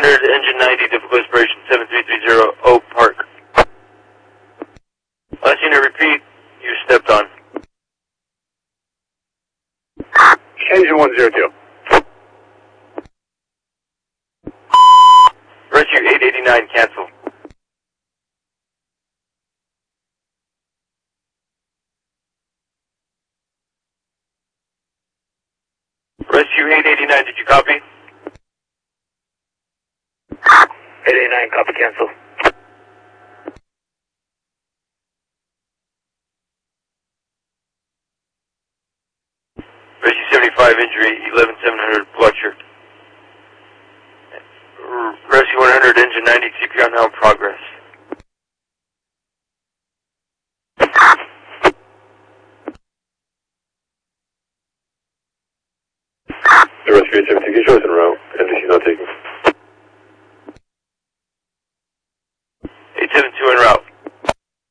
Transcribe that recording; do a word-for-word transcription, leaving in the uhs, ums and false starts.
hundred, engine ninety, difficult aspiration, seven three three zero, Oak Park. Last unit, repeat, you stepped on. Engine one zero two. Rescue eight eighty-nine, cancel. Rescue eight eighty-nine, did you copy? eight eighty-nine, copy, cancel. Rescue seventy-five, injury, eleven seven hundred, Fletcher. Rescue one hundred, engine ninety, C P R now in progress. The rescue eight seventeen, get yours in row. N D C not taking. eight seven two en route.